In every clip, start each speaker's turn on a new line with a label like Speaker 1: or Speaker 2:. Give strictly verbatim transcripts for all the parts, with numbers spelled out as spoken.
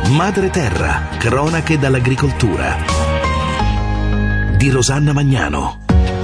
Speaker 1: Madre Terra, cronache dall'agricoltura di Rosanna Magnano.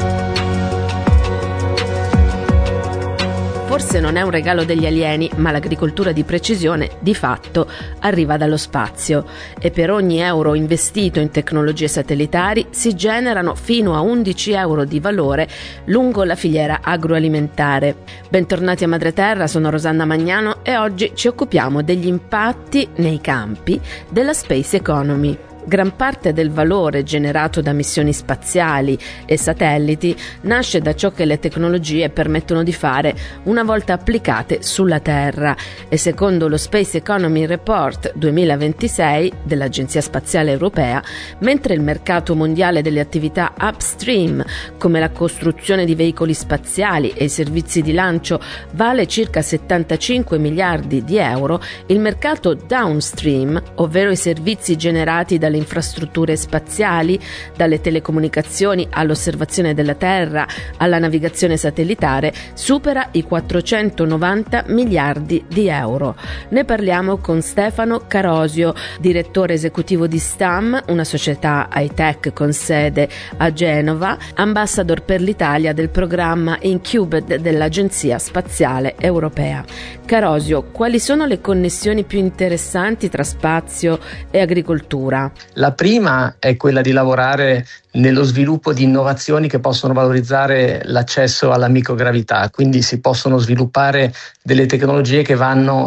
Speaker 2: Forse non è un regalo degli alieni, ma l'agricoltura di precisione, di fatto, arriva dallo spazio e per ogni euro investito in tecnologie satellitari si generano fino a undici euro di valore lungo la filiera agroalimentare. Bentornati a Madre Terra, sono Rosanna Magnano e oggi ci occupiamo degli impatti nei campi della Space Economy. Gran parte del valore generato da missioni spaziali e satelliti nasce da ciò che le tecnologie permettono di fare una volta applicate sulla Terra e secondo lo Space Economy Report duemilaventisei dell'Agenzia Spaziale Europea, mentre il mercato mondiale delle attività upstream come la costruzione di veicoli spaziali e i servizi di lancio vale circa settantacinque miliardi di euro, il mercato downstream, ovvero i servizi generati dalle infrastrutture spaziali, dalle telecomunicazioni all'osservazione della Terra alla navigazione satellitare, supera i quattrocentonovanta miliardi di euro. Ne parliamo con Stefano Carosio, direttore esecutivo di Stam, una società high-tech con sede a Genova, ambassador per l'Italia del programma Incubed dell'Agenzia Spaziale Europea. Carosio, quali sono le connessioni più interessanti tra spazio e agricoltura?
Speaker 3: La prima è quella di lavorare nello sviluppo di innovazioni che possono valorizzare l'accesso alla microgravità, quindi si possono sviluppare delle tecnologie che vanno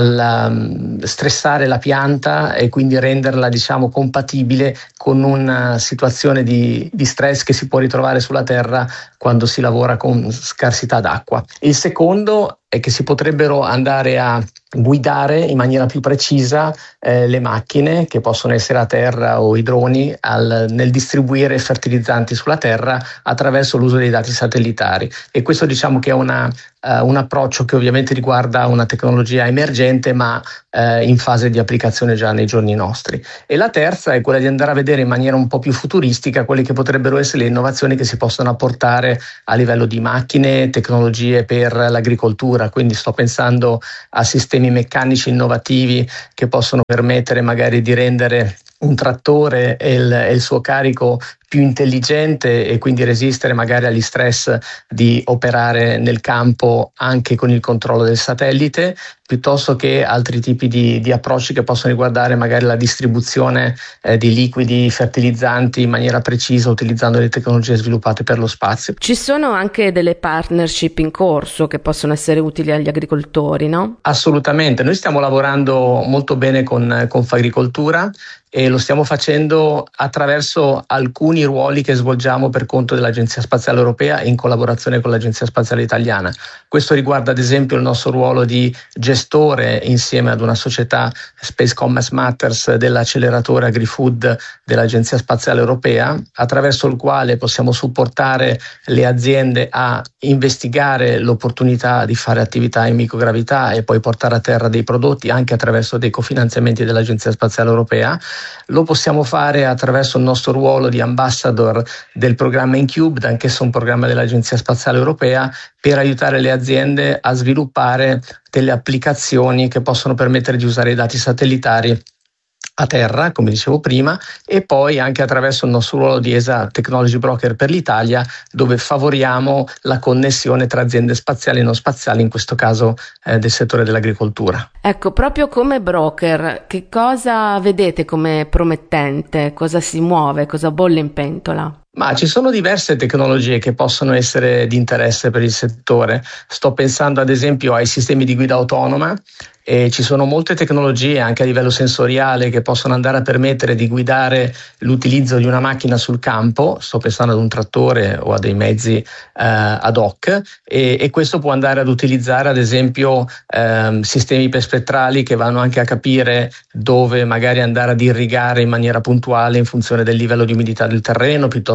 Speaker 3: a um, stressare la pianta e quindi renderla, diciamo, compatibile con una situazione di, di stress che si può ritrovare sulla Terra quando si lavora con scarsità d'acqua. Il secondo è che si potrebbero andare a guidare in maniera più precisa eh, le macchine, che possono essere a terra o i droni, al, nel distribuire fertilizzanti sulla terra attraverso l'uso dei dati satellitari. E questo, diciamo, che è una, uh, un approccio che ovviamente riguarda una tecnologia emergente ma uh, in fase di applicazione già nei giorni nostri. E la terza è quella di andare a vedere in maniera un po' più futuristica quelle che potrebbero essere le innovazioni che si possono apportare a livello di macchine, tecnologie per l'agricoltura. Quindi sto pensando a sistemi meccanici innovativi che possono permettere magari di rendere un trattore e il, e il suo carico più intelligente e quindi resistere magari agli stress di operare nel campo anche con il controllo del satellite, piuttosto che altri tipi di, di approcci che possono riguardare magari la distribuzione eh, di liquidi fertilizzanti in maniera precisa utilizzando le tecnologie sviluppate per lo spazio.
Speaker 2: Ci sono anche delle partnership in corso che possono essere utili agli agricoltori, no?
Speaker 3: Assolutamente, noi stiamo lavorando molto bene con Confagricoltura e lo stiamo facendo attraverso alcuni ruoli che svolgiamo per conto dell'Agenzia Spaziale Europea in collaborazione con l'Agenzia Spaziale Italiana. Questo riguarda ad esempio il nostro ruolo di gestore insieme ad una società, Space Commerce Matters, dell'acceleratore AgriFood dell'Agenzia Spaziale Europea, attraverso il quale possiamo supportare le aziende a investigare l'opportunità di fare attività in microgravità e poi portare a terra dei prodotti anche attraverso dei cofinanziamenti dell'Agenzia Spaziale Europea. Lo possiamo fare attraverso il nostro ruolo di ambassador del programma Incubed, anch'esso un programma dell'Agenzia Spaziale Europea, per aiutare le aziende a sviluppare delle applicazioni che possono permettere di usare i dati satellitari a terra, come dicevo prima, e poi anche attraverso il nostro ruolo di E S A Technology Broker per l'Italia, dove favoriamo la connessione tra aziende spaziali e non spaziali, in questo caso eh, del settore dell'agricoltura.
Speaker 2: Ecco, proprio come broker, che cosa vedete come promettente? Cosa si muove? Cosa bolle in pentola?
Speaker 3: Ma ci sono diverse tecnologie che possono essere di interesse per il settore. Sto pensando ad esempio ai sistemi di guida autonoma e ci sono molte tecnologie anche a livello sensoriale che possono andare a permettere di guidare l'utilizzo di una macchina sul campo. Sto pensando ad un trattore o a dei mezzi eh, ad hoc e, e questo può andare ad utilizzare ad esempio eh, sistemi iperspettrali che vanno anche a capire dove magari andare ad irrigare in maniera puntuale in funzione del livello di umidità del terreno, piuttosto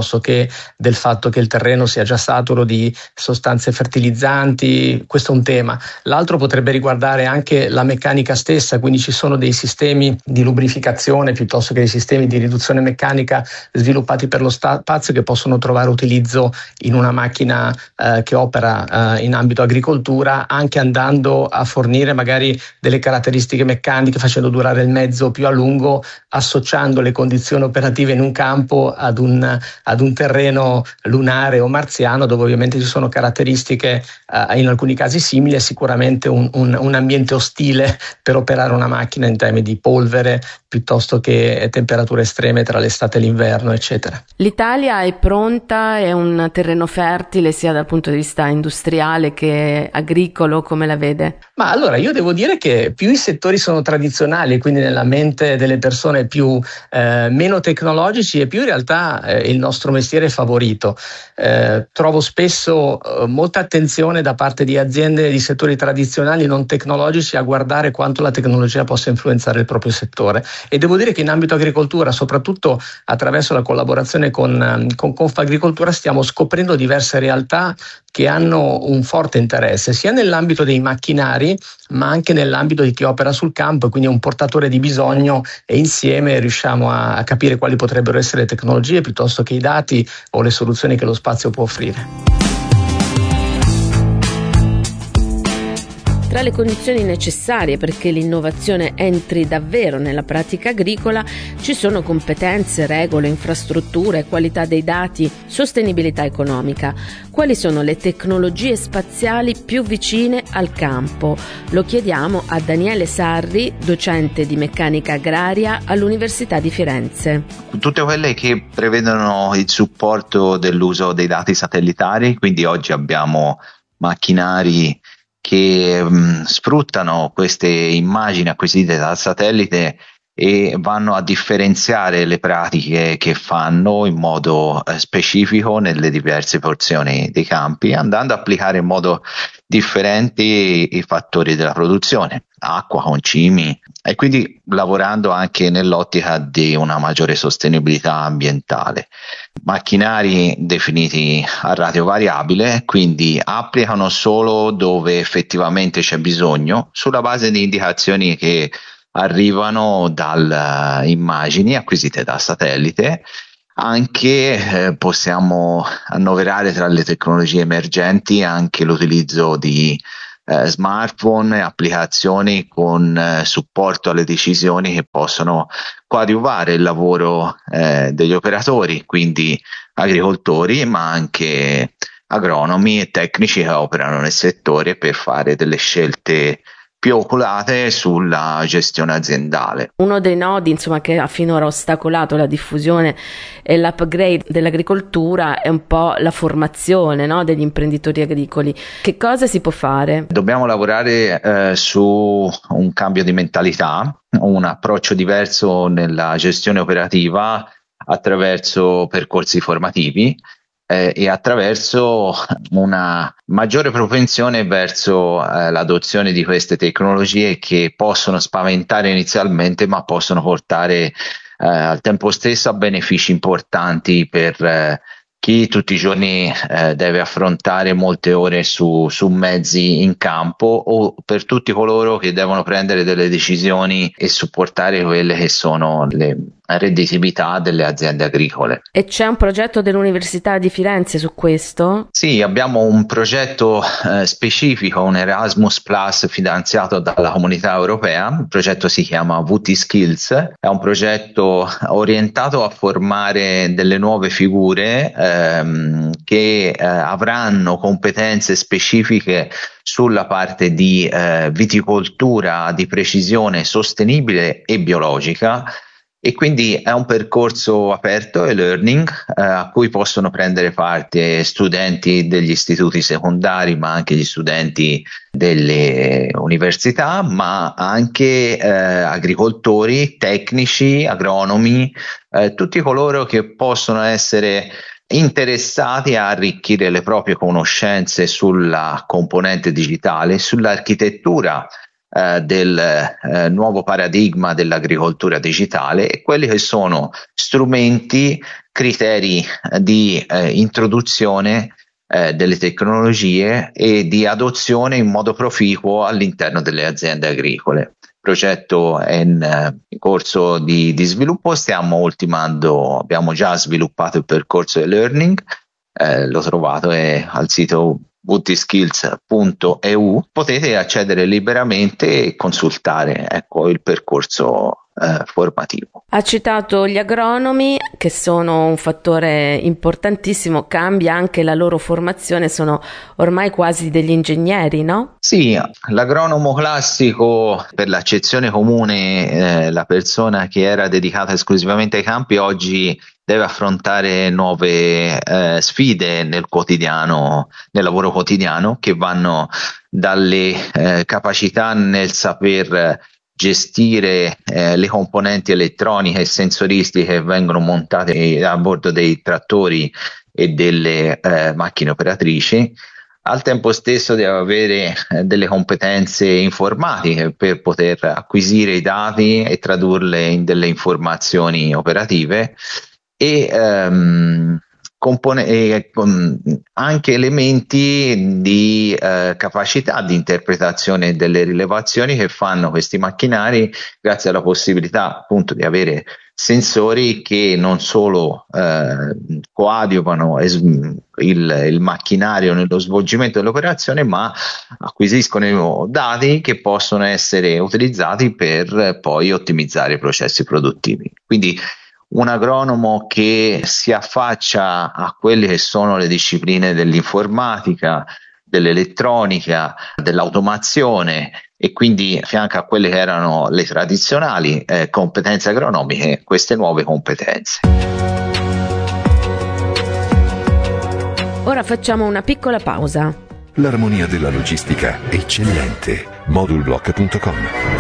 Speaker 3: piuttosto che del fatto che il terreno sia già saturo di sostanze fertilizzanti. Questo è un tema. L'altro potrebbe riguardare anche la meccanica stessa, quindi ci sono dei sistemi di lubrificazione piuttosto che dei sistemi di riduzione meccanica sviluppati per lo spazio che possono trovare utilizzo in una macchina eh, che opera eh, in ambito agricoltura, anche andando a fornire magari delle caratteristiche meccaniche, facendo durare il mezzo più a lungo, associando le condizioni operative in un campo ad un, ad un terreno lunare o marziano, dove ovviamente ci sono caratteristiche eh, in alcuni casi simili, e sicuramente un, un, un ambiente ostile per operare una macchina in termini di polvere piuttosto che temperature estreme tra l'estate e l'inverno, eccetera.
Speaker 2: L'Italia è pronta, è un terreno fertile sia dal punto di vista industriale che agricolo, come la vede?
Speaker 3: Ma allora io devo dire che più i settori sono tradizionali, quindi nella mente delle persone più eh, meno tecnologici, e più in realtà eh, il nostro mestiere è favorito. Eh, trovo spesso eh, molta attenzione da parte di aziende di settori tradizionali non tecnologici a guardare quanto la tecnologia possa influenzare il proprio settore, e devo dire che in ambito agricoltura, soprattutto attraverso la collaborazione con, con Confagricoltura, stiamo scoprendo diverse realtà che hanno un forte interesse sia nell'ambito dei macchinari ma anche nell'ambito di chi opera sul campo, e quindi è un portatore di bisogno, e insieme riusciamo a, a capire quali potrebbero essere le tecnologie piuttosto che i dati o le soluzioni che lo spazio può offrire.
Speaker 2: Tra le condizioni necessarie perché l'innovazione entri davvero nella pratica agricola ci sono competenze, regole, infrastrutture, qualità dei dati, sostenibilità economica. Quali sono le tecnologie spaziali più vicine al campo? Lo chiediamo a Daniele Sarri, docente di meccanica agraria all'Università di Firenze.
Speaker 4: Tutte quelle che prevedono il supporto dell'uso dei dati satellitari, quindi oggi abbiamo macchinari che mh, sfruttano queste immagini acquisite dal satellite e vanno a differenziare le pratiche che fanno in modo eh, specifico nelle diverse porzioni dei campi, andando a applicare in modo differente i fattori della produzione, acqua, concimi, e quindi lavorando anche nell'ottica di una maggiore sostenibilità ambientale. Macchinari definiti a ratio variabile, quindi applicano solo dove effettivamente c'è bisogno, sulla base di indicazioni che arrivano dalle immagini acquisite da satellite. Anche eh, possiamo annoverare tra le tecnologie emergenti anche l'utilizzo di eh, smartphone e applicazioni con eh, supporto alle decisioni che possono coadiuvare il lavoro eh, degli operatori, quindi agricoltori, ma anche agronomi e tecnici che operano nel settore per fare delle scelte più oculate sulla gestione aziendale.
Speaker 2: Uno dei nodi, insomma, che ha finora ostacolato la diffusione e l'upgrade dell'agricoltura è un po' la formazione, no, degli imprenditori agricoli. Che cosa si può fare?
Speaker 4: Dobbiamo lavorare eh, su un cambio di mentalità, un approccio diverso nella gestione operativa attraverso percorsi formativi Eh, e attraverso una maggiore propensione verso eh, l'adozione di queste tecnologie che possono spaventare inizialmente, ma possono portare eh, al tempo stesso a benefici importanti per eh, chi tutti i giorni eh, deve affrontare molte ore su, su mezzi in campo, o per tutti coloro che devono prendere delle decisioni e supportare quelle che sono le redditività delle aziende agricole.
Speaker 2: E c'è un progetto dell'Università di Firenze su questo?
Speaker 4: Sì, abbiamo un progetto eh, specifico, un Erasmus Plus finanziato dalla Comunità Europea. Il progetto si chiama V T Skills, è un progetto orientato a formare delle nuove figure ehm, che eh, avranno competenze specifiche sulla parte di eh, viticoltura di precisione sostenibile e biologica. E quindi è un percorso aperto e learning eh, a cui possono prendere parte studenti degli istituti secondari, ma anche gli studenti delle università, ma anche eh, agricoltori, tecnici, agronomi, eh, tutti coloro che possono essere interessati a arricchire le proprie conoscenze sulla componente digitale, sull'architettura eh, del eh, nuovo paradigma dell'agricoltura digitale e quelli che sono strumenti, criteri di eh, introduzione eh, delle tecnologie e di adozione in modo proficuo all'interno delle aziende agricole. Il progetto è in, in corso di, di sviluppo, stiamo ultimando, abbiamo già sviluppato il percorso di learning, eh, l'ho trovato è al sito bootyskills punto e u, potete accedere liberamente e consultare ecco, il percorso eh, formativo.
Speaker 2: Ha citato gli agronomi che sono un fattore importantissimo, cambia anche la loro formazione, sono ormai quasi degli ingegneri, no?
Speaker 4: Sì, l'agronomo classico, per l'accezione comune, eh, la persona che era dedicata esclusivamente ai campi, oggi deve affrontare nuove eh, sfide nel quotidiano, nel lavoro quotidiano, che vanno dalle eh, capacità nel saper gestire eh, le componenti elettroniche e sensoristiche che vengono montate a bordo dei trattori e delle eh, macchine operatrici, al tempo stesso deve avere eh, delle competenze informatiche per poter acquisire i dati e tradurle in delle informazioni operative e ehm, compone- e, um, anche elementi di eh, capacità di interpretazione delle rilevazioni che fanno questi macchinari grazie alla possibilità appunto di avere sensori che non solo eh, coadiuvano es- il, il macchinario nello svolgimento dell'operazione, ma acquisiscono dati che possono essere utilizzati per poi ottimizzare i processi produttivi. Quindi un agronomo che si affaccia a quelle che sono le discipline dell'informatica, dell'elettronica, dell'automazione e quindi affianca a quelle che erano le tradizionali eh, competenze agronomiche, queste nuove competenze.
Speaker 2: Ora facciamo una piccola pausa.
Speaker 1: L'armonia della logistica eccellente. Modulblock punto com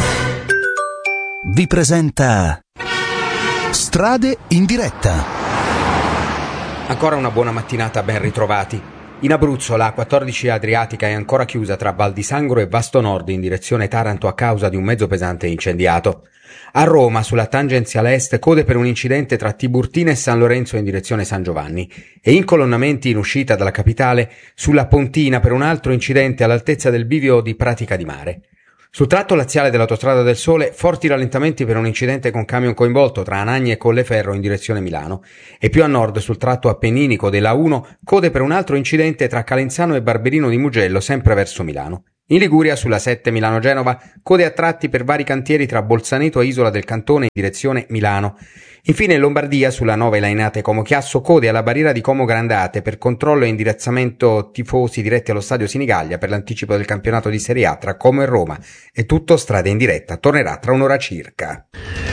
Speaker 5: vi presenta Strade in diretta.
Speaker 6: Ancora una buona mattinata, ben ritrovati. In Abruzzo la A quattordici Adriatica è ancora chiusa tra Val di Sangro e Vasto Nord in direzione Taranto a causa di un mezzo pesante incendiato. A Roma, sulla tangenziale est, code per un incidente tra Tiburtina e San Lorenzo in direzione San Giovanni e incolonnamenti in uscita dalla capitale sulla Pontina per un altro incidente all'altezza del bivio di Pratica di Mare. Sul tratto laziale dell'Autostrada del Sole, forti rallentamenti per un incidente con camion coinvolto tra Anagni e Colleferro in direzione Milano e più a nord sul tratto appenninico della A uno, code per un altro incidente tra Calenzano e Barberino di Mugello sempre verso Milano. In Liguria, sulla sette Milano-Genova, code a tratti per vari cantieri tra Bolzaneto e Isola del Cantone in direzione Milano. Infine in Lombardia, sulla nove Lainate Como-Chiasso, code alla barriera di Como-Grandate per controllo e indirizzamento tifosi diretti allo stadio Sinigaglia per l'anticipo del campionato di Serie A tra Como e Roma. È tutto Strade in diretta, tornerà tra un'ora circa.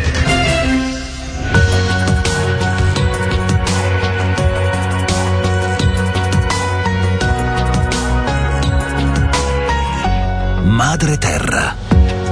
Speaker 5: Madre Terra.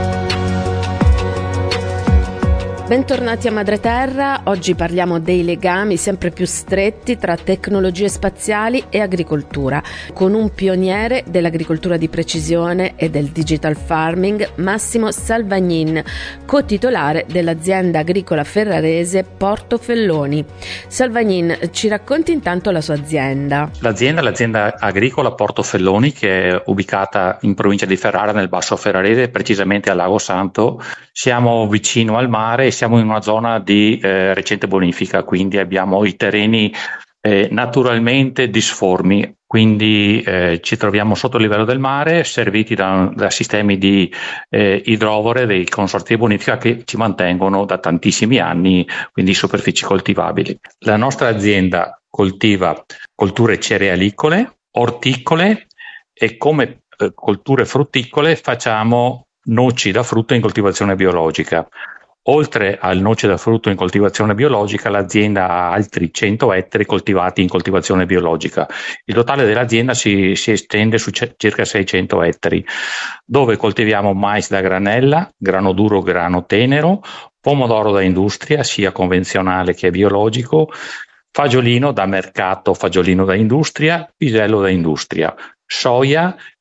Speaker 2: Bentornati a Madre Terra, oggi parliamo dei legami sempre più stretti tra tecnologie spaziali e agricoltura, con un pioniere dell'agricoltura di precisione e del digital farming, Massimo Salvagnin, cotitolare dell'azienda agricola ferrarese Portofelloni. Salvagnin, ci racconti intanto la sua azienda.
Speaker 7: L'azienda è l'azienda agricola Portofelloni, che è ubicata in provincia di Ferrara, nel Basso Ferrarese, precisamente a Lago Santo. Siamo vicino al mare e siamo in una zona di eh, recente bonifica, quindi abbiamo i terreni eh, naturalmente disformi, quindi eh, ci troviamo sotto il livello del mare, serviti da, da sistemi di eh, idrovore dei consorzi di bonifica che ci mantengono da tantissimi anni, quindi superfici coltivabili. La nostra azienda coltiva colture cerealicole, orticole e come eh, colture frutticole facciamo noci da frutto in coltivazione biologica. Oltre al noce da frutto in coltivazione biologica, l'azienda ha altri cento ettari coltivati in coltivazione biologica. Il totale dell'azienda si, si estende su c- circa seicento ettari, dove coltiviamo mais da granella, grano duro, grano tenero, pomodoro da industria, sia convenzionale che biologico, fagiolino da mercato, fagiolino da industria, pisello da industria, soia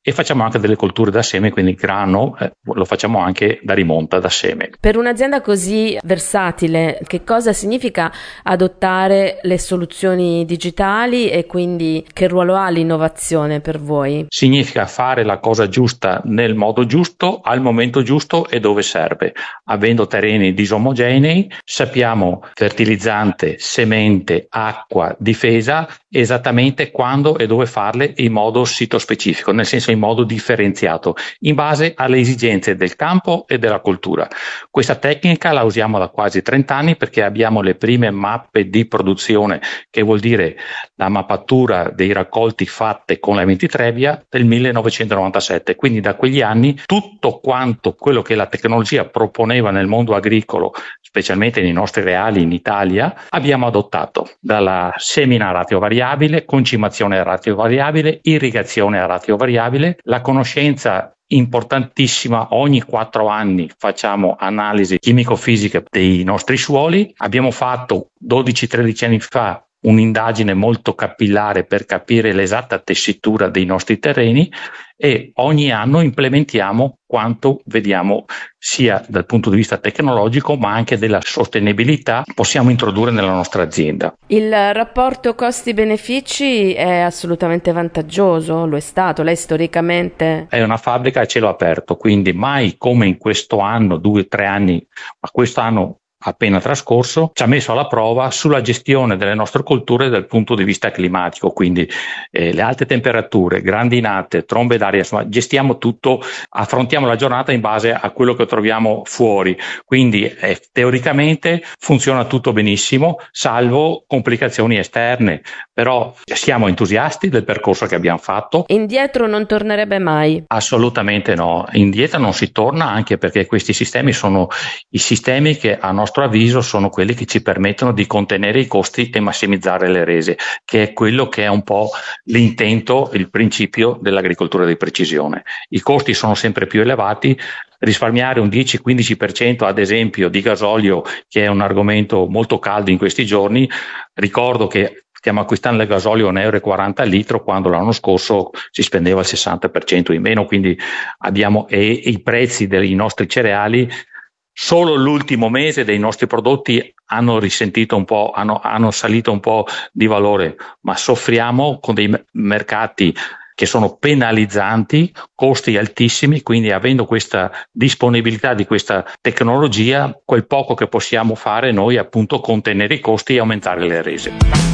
Speaker 7: e facciamo anche delle colture da seme, quindi il grano eh, lo facciamo anche da rimonta da seme.
Speaker 2: Per un'azienda così versatile, che cosa significa adottare le soluzioni digitali e quindi che ruolo ha l'innovazione per voi?
Speaker 7: Significa fare la cosa giusta nel modo giusto, al momento giusto e dove serve. Avendo terreni disomogenei, sappiamo fertilizzante, semente, acqua, difesa, esattamente quando e dove farle in modo sitospecifico, nel senso in modo differenziato, in base alle esigenze del campo e della coltura. Questa tecnica la usiamo da quasi trenta anni perché abbiamo le prime mappe di produzione, che vuol dire la mappatura dei raccolti fatte con la Ventitrebbia del millenovecentonovantasette. Quindi da quegli anni tutto quanto quello che la tecnologia proponeva nel mondo agricolo, specialmente nei nostri reali in Italia, abbiamo adottato, dalla semina a ratio variabile, concimazione a ratio variabile, irrigazione a ratio variabile, la conoscenza importantissima, ogni quattro anni facciamo analisi chimico-fisiche dei nostri suoli. Abbiamo fatto dodici tredici anni fa un'indagine molto capillare per capire l'esatta tessitura dei nostri terreni e ogni anno implementiamo quanto vediamo sia dal punto di vista tecnologico ma anche della sostenibilità possiamo introdurre nella nostra azienda.
Speaker 2: Il rapporto costi-benefici è assolutamente vantaggioso, lo è stato, lei storicamente...
Speaker 7: È una fabbrica a cielo aperto, quindi mai come in questo anno, due o tre anni, ma quest'anno appena trascorso, ci ha messo alla prova sulla gestione delle nostre colture dal punto di vista climatico, quindi eh, le alte temperature, grandinate, trombe d'aria, insomma gestiamo tutto, affrontiamo la giornata in base a quello che troviamo fuori, quindi eh, teoricamente funziona tutto benissimo, salvo complicazioni esterne, però siamo entusiasti del percorso che abbiamo fatto.
Speaker 2: Indietro non tornerebbe mai?
Speaker 7: Assolutamente no, indietro non si torna, anche perché questi sistemi sono i sistemi che a nostro avviso sono quelli che ci permettono di contenere i costi e massimizzare le rese, che è quello che è un po' l'intento, il principio dell'agricoltura di precisione. I costi sono sempre più elevati, risparmiare un dieci quindici per cento ad esempio di gasolio, che è un argomento molto caldo in questi giorni. Ricordo che stiamo acquistando il gasolio a un euro e quaranta al litro quando l'anno scorso si spendeva il sessanta per cento in meno, quindi abbiamo e, e i prezzi dei nostri cereali solo l'ultimo mese dei nostri prodotti hanno risentito un po', hanno, hanno salito un po' di valore, ma soffriamo con dei mercati che sono penalizzanti, costi altissimi, quindi avendo questa disponibilità di questa tecnologia, quel poco che possiamo fare noi è appunto contenere i costi e aumentare le rese.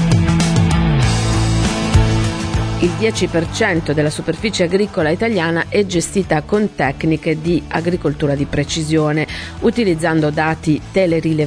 Speaker 2: Il dieci per cento della superficie agricola italiana è gestita con tecniche di agricoltura di precisione, utilizzando dati telerilevanti